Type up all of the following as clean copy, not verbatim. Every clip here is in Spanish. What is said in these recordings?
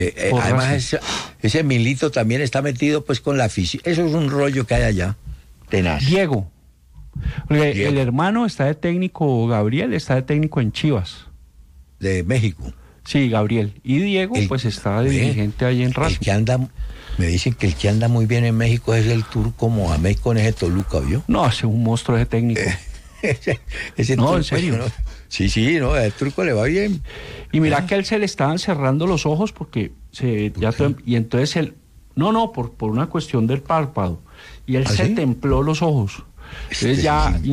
Además, ese Milito también está metido pues con la afición. Eso es un rollo que hay allá, tenaz. Diego. El hermano está de técnico, Gabriel está de técnico en Chivas. De México. Sí, Gabriel. Y Diego, pues está de dirigente ahí en Racing. El que anda, me dicen que el que anda muy bien en México es el turco Mohamed con ese Toluca, ¿vio? No, ese es un monstruo ese técnico. ese no, turco, en serio. ¿no? Sí, no, el turco le va bien. Y mira que a él se le estaban cerrando los ojos porque y entonces él, por una cuestión del párpado. Y él se templó los ojos. Entonces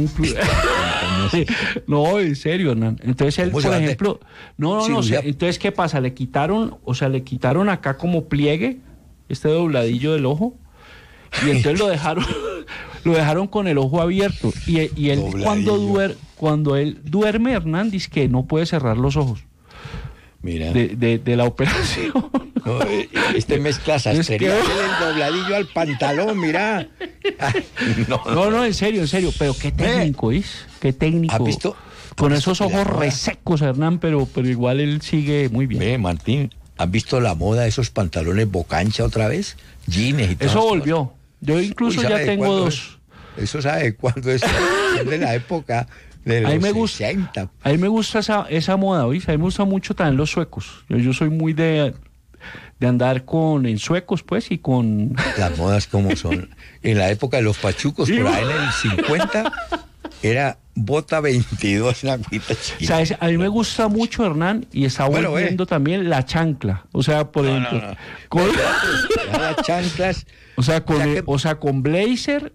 no, en serio, Hernán. Entonces él, por ejemplo, entonces ¿qué pasa? Le quitaron acá como pliegue, este dobladillo del ojo, y entonces lo dejaron con el ojo abierto. Y él cuando él duerme, Hernán, dice que no puede cerrar los ojos. Mira. De la operación. No, mezcla sastrería, el dobladillo al pantalón, mira. No, en serio, pero qué técnico es, qué técnico. ¿Has visto? Con esos ojos resecos, Hernán, pero igual él sigue muy bien. Martín, ¿has visto la moda de esos pantalones bocancha otra vez? Jeans y todo. Eso volvió. Yo incluso ya tengo dos. Eso sabe cuándo es de la época de los 60. A mí me gusta esa moda, ¿oís? A mí me gusta mucho también los suecos. Yo soy muy de andar en suecos, pues, y con... Las modas como son. En la época de los pachucos, por ahí en el 50, era bota 22, una agüita chiquita. ¿Sabes? A mí me gusta mucho, Hernán, y está volviendo también la chancla. O sea, por ejemplo... Las chanclas... O sea, con blazer,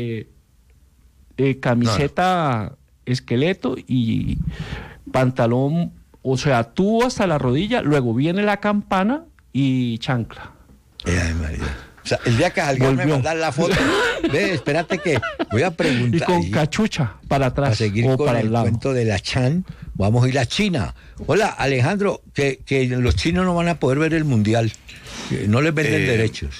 camiseta esqueleto y pantalón, o sea, tubo hasta la rodilla, luego viene la campana y chancla. Ay, María. O sea, el día que alguien me mandar la foto, espérate que voy a preguntar. Y con cachucha para atrás. Para seguir o con para el cuento de la Chan, vamos a ir a China. Hola, Alejandro, que los chinos no van a poder ver el mundial. No les venden derechos.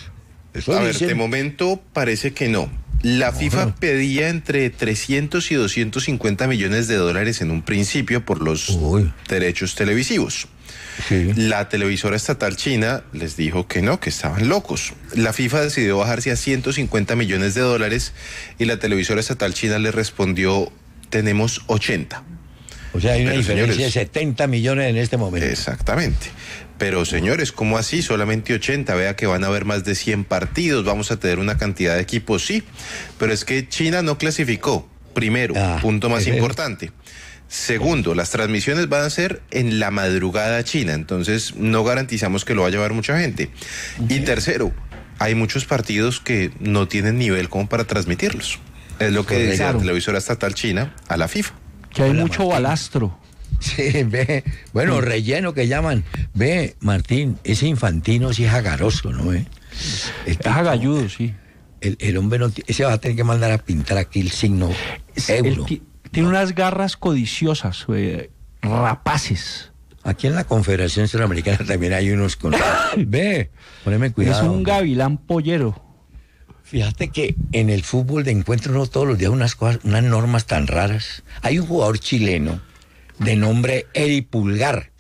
De momento parece que no. La FIFA pedía entre 300 y 250 millones de dólares en un principio por los derechos televisivos. Sí. La televisora estatal china les dijo que no, que estaban locos. La FIFA decidió bajarse a 150 millones de dólares y la televisora estatal china le respondió, tenemos 80. O sea, hay una diferencia de 70 millones en este momento. Exactamente. Pero señores, ¿cómo así? Solamente 80, vea que van a haber más de 100 partidos, vamos a tener una cantidad de equipos, sí. Pero es que China no clasificó, primero, punto más importante. Segundo, las transmisiones van a ser en la madrugada china, entonces no garantizamos que lo vaya a ver mucha gente. Y tercero, hay muchos partidos que no tienen nivel como para transmitirlos. Es lo que dice la televisora estatal china a la FIFA. Que hay mucho balastro. Sí, relleno que llaman. Martín, ese Infantino sí es agaroso, ¿no? Es agalludo, sí. El hombre no ese va a tener que mandar a pintar aquí el signo euro. Tiene unas garras codiciosas, rapaces. Aquí en la Confederación Suramericana también hay unos con... poneme cuidado. Es un gavilán pollero. Fíjate que en el fútbol de encuentro no todos los días unas normas tan raras. Hay un jugador chileno de nombre Eri Pulgar.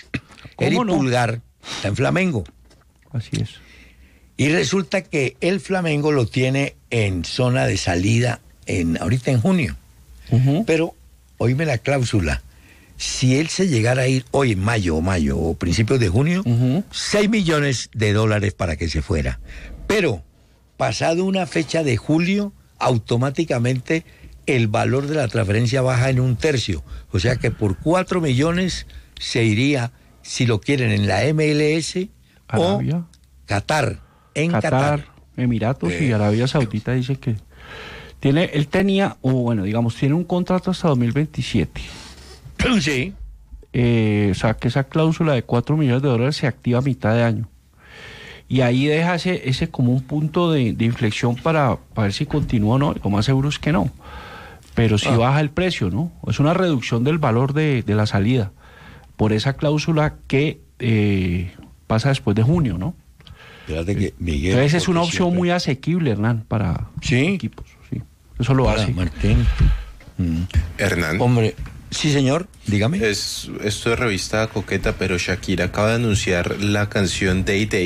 Pulgar está en Flamengo. Así es. Y resulta que el Flamengo lo tiene en zona de salida ahorita en junio. Pero, oíme la cláusula. Si él se llegara a ir hoy en mayo o principios de junio, 6 millones de dólares para que se fuera. Pero, pasado una fecha de julio, automáticamente el valor de la transferencia baja en 1/3. O sea que por 4 millones se iría, si lo quieren, en la MLS Arabia. O Qatar. En Qatar. Emiratos y Arabia Saudita dice que tiene un contrato hasta 2027. Sí. O sea que esa cláusula de 4 millones de dólares se activa a mitad de año. Y ahí deja ese como un punto de inflexión para ver si continúa o no. Lo más seguro es que no. Pero sí baja el precio, ¿no? Es una reducción del valor de la salida por esa cláusula que pasa después de junio, ¿no? Fíjate que Miguel... Entonces es una opción muy asequible, Hernán, para equipos. Sí. Eso lo hace. Martín. Hernán. Hombre, Sí, señor, dígame. Esto es revista coqueta, pero Shakira acaba de anunciar la canción Day Day